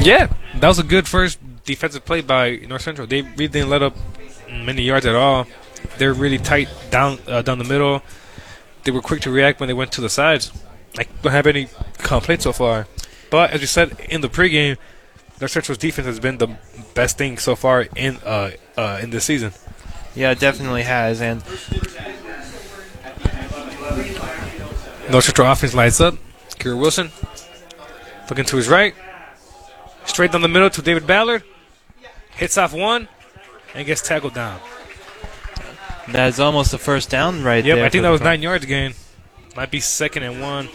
Yeah, that was a good first defensive play by North Central. They really didn't let up many yards at all. They were really tight down the middle. They were quick to react when they went to the sides. I don't have any complaints so far. But as we said in the pregame, North Central's defense has been the best thing so far in this season. Yeah, it definitely has. And North Central offense lights up. Garrett Wilson looking to his right. Straight down the middle to David Ballard. Hits off one and gets tackled down. that's almost a first down right Yep, there. I think that was 9 yards gain. Might be 2nd and 1.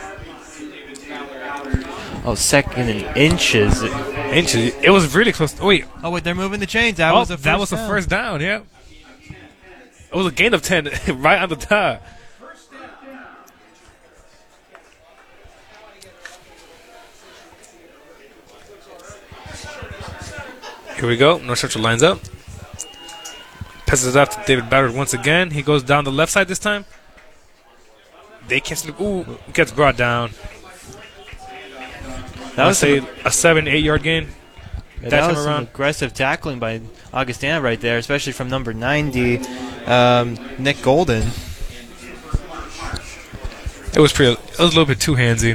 Oh, 2nd and inches. Inches. It was really close. Oh, wait. Oh, wait, they're moving the chains. That was the first down, yeah. It was a gain of 10 right on the top. Here we go. North Central lines up. Passes it off to David Ballard once again. He goes down the left side this time. They can't slip. Ooh, gets brought down. That was a 7-8 yard gain. Yeah, that was some aggressive tackling by Augustana right there, especially from number 90, Nick Golden. It was a little bit too handsy.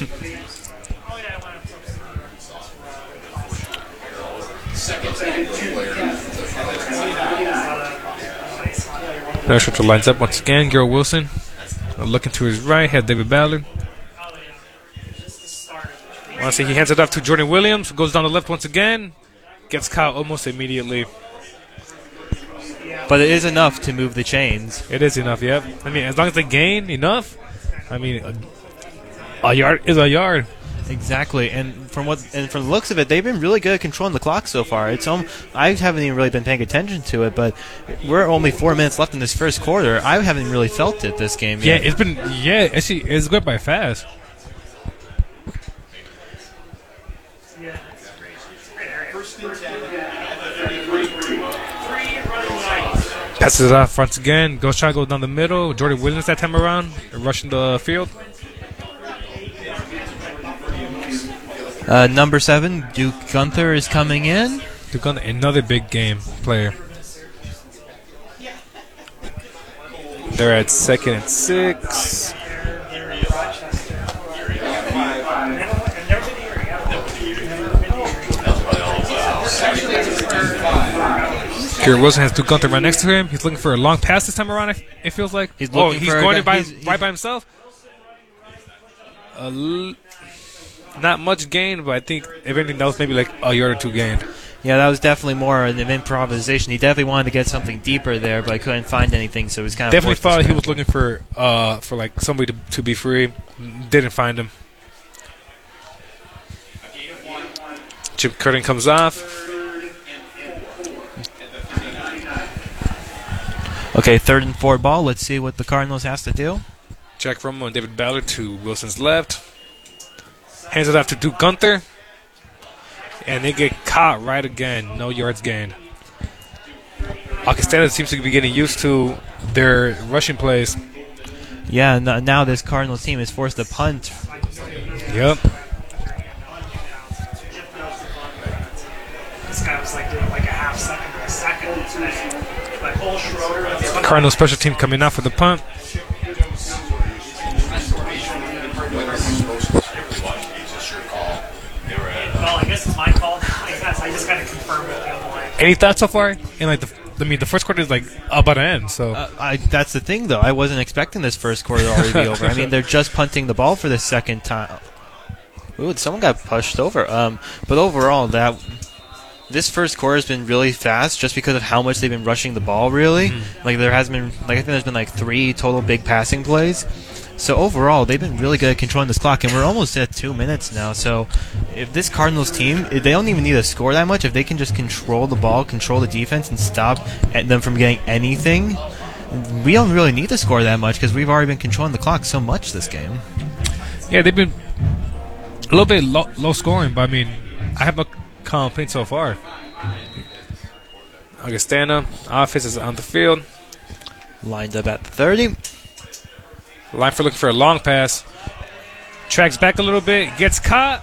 North Central lines up once again. Garrett Wilson looking to his right, had David Ballard. Honestly, he hands it off to Jordan Williams. Goes down the left once again. Gets caught almost immediately. But it is enough to move the chains. It is enough, yep. I mean, as long as they gain enough, I mean, a yard is a yard. Exactly, and from the looks of it, they've been really good at controlling the clock so far. I haven't even really been paying attention to it, but we're only 4 minutes left in this first quarter. I haven't really felt it this game yet. Actually, it's going by fast. Passes it off once again. Goes trying to go down the middle. Jordan Williams that time around, rushing the field. Number 7, Duke Gunther is coming in. Duke Gunther, another big game player. They're at 2nd and 6. Garrett Wilson has Duke Gunther right next to him. He's looking for a long pass this time around, it feels like. He's going right by himself. Not much gain, but I think if anything, that was maybe like a yard or 2 gain. Yeah, that was definitely more an improvisation. He definitely wanted to get something deeper there, but I couldn't find anything, so he was kind of definitely thought he was looking for like somebody to be free. Didn't find him. Chip Curtin comes off. Okay, 3rd and 4 ball. Let's see what the Cardinals has to do. Jack Romo and David Ballard to Wilson's left. Hands it off to Duke Gunther. And they get caught right again. No yards gained. Augustana seems to be getting used to their rushing plays. Yeah, now this Cardinals team is forced to punt. Yep. This guy was like doing like a half second or a second. Like Cole Schroeder. Cardinal special team coming out for the punt. Well, I guess it's my call. I just got to confirm it the other way. Any thoughts so far? In like the first quarter is like about to end. So that's the thing, though. I wasn't expecting this first quarter to already be over. I mean, they're just punting the ball for the second time. Ooh, someone got pushed over. But overall, this first quarter has been really fast, just because of how much they've been rushing the ball. Really, like there has been, I think there's been like 3 total big passing plays. So overall, they've been really good at controlling this clock, and we're almost at 2 minutes now. So if this Cardinals team, they don't even need to score that much. If they can just control the ball, control the defense, and stop them from getting anything, we don't really need to score that much because we've already been controlling the clock so much this game. Yeah, they've been a little bit low scoring, but I mean, I have no complaints so far. Augustana, offense is on the field. Lined up at the 30. Line for looking for a long pass. Tracks back a little bit. Gets caught.